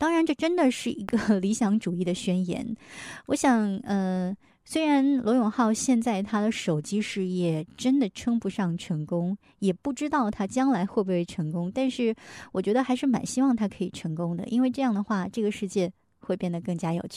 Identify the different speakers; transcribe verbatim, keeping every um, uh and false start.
Speaker 1: 当然，这真的是一个理想主义的宣言。我想，呃，虽然罗永浩现在他的手机事业真的称不上成功，也不知道他将来会不会成功，但是我觉得还是蛮希望他可以成功的，因为这样的话，这个世界会变得更加有趣。